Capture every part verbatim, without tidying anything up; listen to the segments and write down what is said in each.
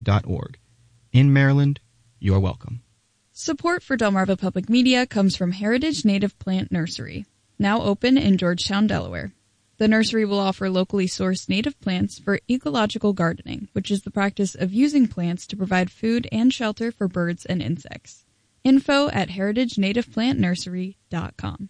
dot org. In Maryland, you're welcome. Support for Delmarva Public Media comes from Heritage Native Plant Nursery, now open in Georgetown, Delaware. The nursery will offer locally sourced native plants for ecological gardening, which is the practice of using plants to provide food and shelter for birds and insects. Info at heritage native plant nursery dot com.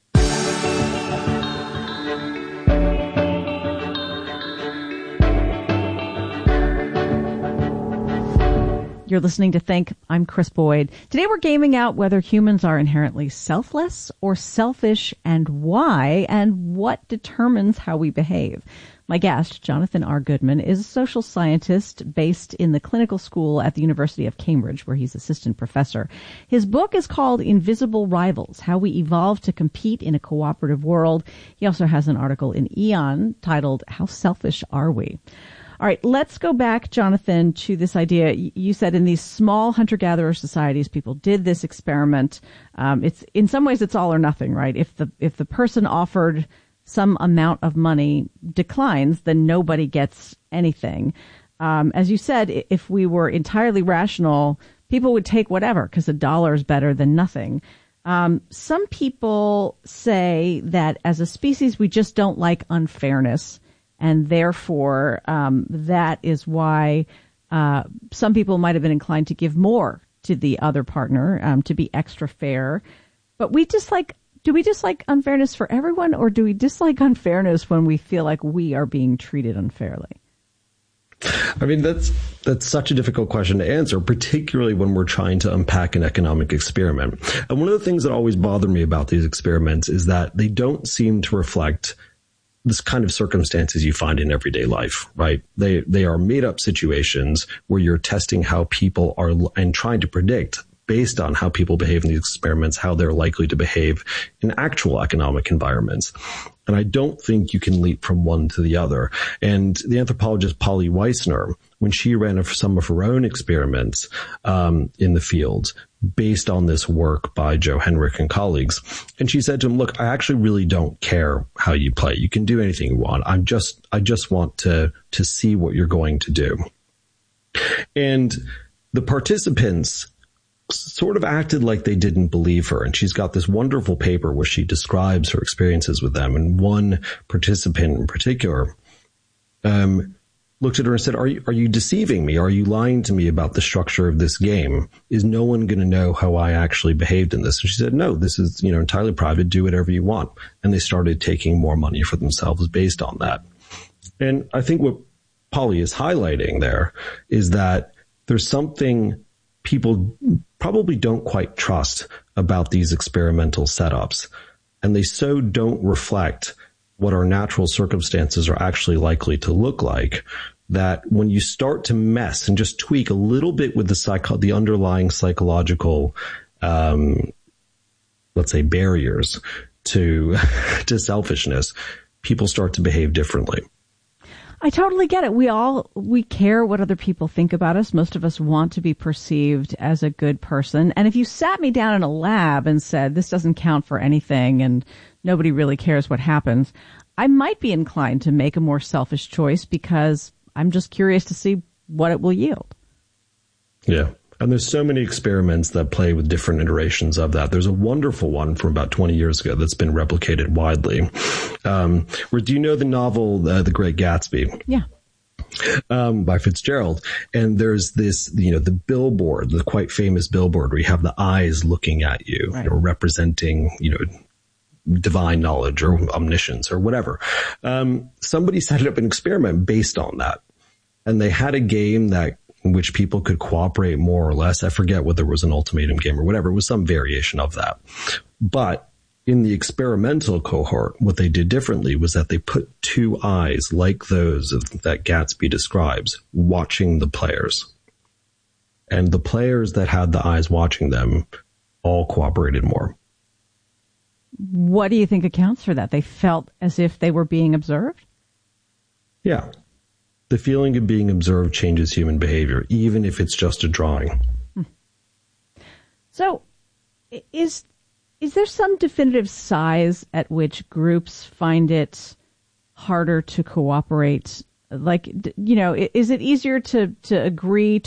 You're listening to Think. I'm Chris Boyd. Today we're gaming out whether humans are inherently selfless or selfish and why, and what determines how we behave. My guest, Jonathan R. Goodman, is a social scientist based in the clinical school at the University of Cambridge, where he's assistant professor. His book is called Invisible Rivals, How We Evolved to Compete in a Cooperative World. He also has an article in Eon titled How Selfish Are We? All right, let's go back, Jonathan, to this idea. You said in these small hunter-gatherer societies, people did this experiment. Um, it's in some ways it's all or nothing, right? If the if the person offered some amount of money declines, then nobody gets anything. Um, as you said, if we were entirely rational, people would take whatever because a dollar is better than nothing. Um, some people say that as a species, we just don't like unfairness. And therefore, um, that is why uh, some people might have been inclined to give more to the other partner, um, to be extra fair. But we dislike, do we dislike unfairness for everyone, or do we dislike unfairness when we feel like we are being treated unfairly? I mean, that's that's such a difficult question to answer, particularly when we're trying to unpack an economic experiment. And one of the things that always bothered me about these experiments is that they don't seem to reflect this kind of circumstances you find in everyday life, right? They they are made up situations where you're testing how people are and trying to predict based on how people behave in these experiments, how they're likely to behave in actual economic environments. And I don't think you can leap from one to the other. And the anthropologist Polly Weissner, when she ran some of her own experiments um, in the field based on this work by Joe Henrich and colleagues, and she said to him, look, I actually really don't care how you play. You can do anything you want. I'm just, I just want to, to see what you're going to do. And the participants sort of acted like they didn't believe her. And she's got this wonderful paper where she describes her experiences with them. And one participant in particular um, looked at her and said, are you, are you deceiving me? Are you lying to me about the structure of this game? Is no one going to know how I actually behaved in this? And she said, no, this is, you know, entirely private. Do whatever you want. And they started taking more money for themselves based on that. And I think what Polly is highlighting there is that there's something people probably don't quite trust about these experimental setups. And they so don't reflect what our natural circumstances are actually likely to look like, that when you start to mess and just tweak a little bit with the psycho, the underlying psychological, um, let's say barriers to, to selfishness, people start to behave differently. I totally get it. We all, we care what other people think about us. Most of us want to be perceived as a good person. And if you sat me down in a lab and said, this doesn't count for anything and nobody really cares what happens, I might be inclined to make a more selfish choice because I'm just curious to see what it will yield. Yeah. And there's so many experiments that play with different iterations of that. There's a wonderful one from about twenty years ago that's been replicated widely. Um, where, do you know the novel, uh, The Great Gatsby? Yeah. Um, by Fitzgerald. And there's this, you know, the billboard, the quite famous billboard where you have the eyes looking at you, right, you know, representing, you know, divine knowledge or omniscience or whatever. Um, somebody set up an experiment based on that. And they had a game that in which people could cooperate more or less. I forget whether it was an ultimatum game or whatever. It was some variation of that. But in the experimental cohort, what they did differently was that they put two eyes like those of, that Gatsby describes watching the players. And the players that had the eyes watching them all cooperated more. What do you think accounts for that? They felt as if they were being observed? Yeah. The feeling of being observed changes human behavior, even if it's just a drawing. So is is there some definitive size at which groups find it harder to cooperate Like, you know, is it easier to, to agree